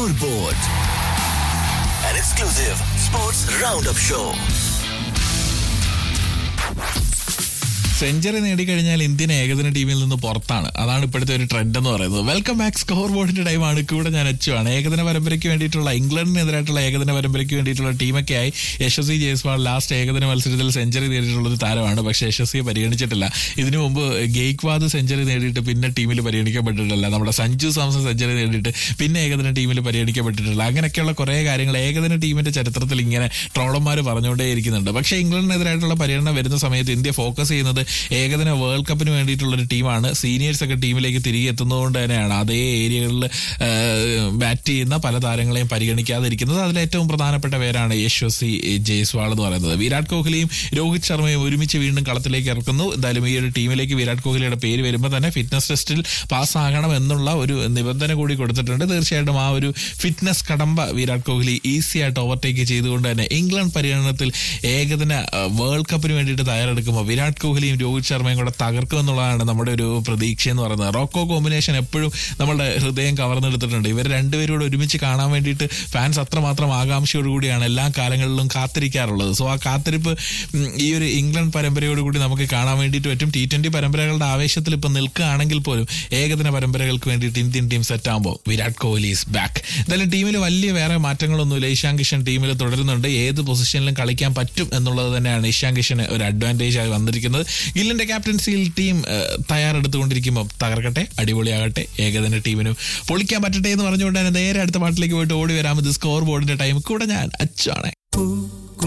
Scoreboard, an exclusive sports roundup show. Century നേടിക്കഴിഞ്ഞാൽ Indian ഏകദിന ടീമിൽ നിന്ന് പുറത്താണ്. അതാണ് ഇപ്പോഴത്തെ ഒരു ട്രെൻഡ് എന്ന് പറയുന്നത്. Welcome back. സ്കോർ ബോർഡിന്റെ ടൈമാണ്. കൂടെ ഞാൻ അച്ചുവാണ്. ഏകദിന പരമ്പരയ്ക്ക് വേണ്ടിയിട്ടുള്ള ഇംഗ്ലണ്ടിനെതിരായിട്ടുള്ള ഏകദിന പരമ്പരയ്ക്ക് വേണ്ടിയിട്ടുള്ള ടീമൊക്കെ ആയി യശസ്വി ജയ്സ്വാൾ ലാസ്റ്റ് ഏകദിന മത്സരത്തിൽ സെഞ്ചുറി നേടിയിട്ടുള്ള ഒരു താരമാണ്. പക്ഷേ യശസ്വിയെ പരിഗണിച്ചിട്ടില്ല. ഇതിനു മുമ്പ് ഗെയ്ക്വാദ് സെഞ്ചുറി നേടിയിട്ട് പിന്നെ ടീമിൽ പരിഗണിക്കപ്പെട്ടിട്ടില്ല. നമ്മുടെ സഞ്ജു സാംസൺ സെഞ്ചുറി നേടിയിട്ട് പിന്നെ ഏകദിന ടീമിൽ പരിഗണിക്കപ്പെട്ടിട്ടില്ല. അങ്ങനെയൊക്കെയുള്ള കുറേ കാര്യങ്ങൾ ഏകദിന ടീമിന്റെ ചരിത്രത്തിൽ ഇങ്ങനെ ട്രോളന്മാർ പറഞ്ഞുകൊണ്ടേയിരിക്കുന്നുണ്ട്. പക്ഷേ ഇംഗ്ലണ്ടിനെതിരായിട്ടുള്ള പരിഗണന വരുന്ന സമയത്ത് ഇന്ത്യ ഫോക്കസ് ചെയ്യുന്നത് ഏകദിന വേൾഡ് കപ്പിന് വേണ്ടിയിട്ടുള്ള ഒരു ടീമാണ്. സീനിയേഴ്സ് ഒക്കെ ടീമിലേക്ക് തിരികെ എത്തുന്നതുകൊണ്ട് തന്നെയാണ് അതേ ഏരിയകളിൽ ബാറ്റ് ചെയ്യുന്ന പല താരങ്ങളെയും പരിഗണിക്കാതിരിക്കുന്നത്. അതിൽ ഏറ്റവും പ്രധാനപ്പെട്ട പേരാണ് യശസ്വി ജയ്സ്വാൾ എന്ന് പറയുന്നത്. വിരാട് കോഹ്ലിയും രോഹിത് ശർമ്മയും ഒരുമിച്ച് വീണ്ടും കളത്തിലേക്ക് ഇറക്കുന്നു. എന്തായാലും ഈ ഒരു ടീമിലേക്ക് വിരാട് കോഹ്ലിയുടെ പേര് വരുമ്പോൾ തന്നെ ഫിറ്റ്നസ് ടെസ്റ്റിൽ പാസ്സാകണം എന്നുള്ള ഒരു നിബന്ധന കൂടി കൊടുത്തിട്ടുണ്ട്. തീർച്ചയായിട്ടും ആ ഒരു ഫിറ്റ്നസ് കടമ്പ വിരാട് കോഹ്ലി ഈസി ആയിട്ട് ഓവർടേക്ക് ചെയ്തുകൊണ്ട് തന്നെ ഇംഗ്ലണ്ട് പരിഗണനത്തിൽ ഏകദിന വേൾഡ് കപ്പിന് വേണ്ടിയിട്ട് തയ്യാറെടുക്കുമ്പോൾ വിരാട് കോഹ്ലിയും രോഹിത് ശർമ്മയും കൂടെ തകർക്കും എന്നുള്ളതാണ് നമ്മുടെ ഒരു പ്രതീക്ഷ എന്ന് പറയുന്നത്. റോക്കോ കോമ്പിനേഷൻ എപ്പോഴും നമ്മുടെ ഹൃദയം കവർന്നെടുത്തിട്ടുണ്ട്. ഇവർ രണ്ടുപേരും കൂടെ ഒരുമിച്ച് കാണാൻ വേണ്ടിയിട്ട് ഫാൻസ് അത്രമാത്രം ആകാംക്ഷയോടുകൂടിയാണ് എല്ലാ കാലങ്ങളിലും കാത്തിരിക്കാറുള്ളത്. സോ ആ കാത്തിരിപ്പ് ഈ ഒരു ഇംഗ്ലണ്ട് പരമ്പരയോടുകൂടി നമുക്ക് കാണാൻ വേണ്ടിയിട്ട് പറ്റും. T20 പരമ്പരകളുടെ ആവേശത്തിൽ ഇപ്പം നിൽക്കുകയാണെങ്കിൽ പോലും ഏകദിന പരമ്പരകൾക്ക് വേണ്ടിയിട്ട് ഇന്ത്യൻ ടീം സെറ്റ് ആകുമ്പോൾ വിരാട് കോഹ്ലി ഈസ് ബാക്ക്. എന്തായാലും ടീമിൽ വലിയ വേറെ മാറ്റങ്ങളൊന്നുമില്ല. ഇഷാൻ കിഷൻ ടീമിൽ തുടരുന്നുണ്ട്. ഏത് പൊസിഷനിലും കളിക്കാൻ പറ്റും എന്നുള്ളത് തന്നെയാണ് ഇഷാൻ കിഷന് ഒരു അഡ്വാൻറ്റേജ് ആയി വന്നിരിക്കുന്നത്. ഗില്ലിന്റെ ക്യാപ്റ്റൻസിയിൽ ടീം തയ്യാറെടുത്തുകൊണ്ടിരിക്കുമ്പോൾ തകർക്കട്ടെ, അടിപൊളിയാകട്ടെ, ഏകദിന ടീമിനും പൊളിക്കാൻ പറ്റട്ടെ എന്ന് പറഞ്ഞുകൊണ്ട് തന്നെ നേരെ അടുത്ത പാട്ടിലേക്ക് പോയിട്ട് ഓടി വരാമത്. സ്കോർ ബോർഡിന്റെ ടൈം. കൂടെ ഞാൻ അച്ചാണ്.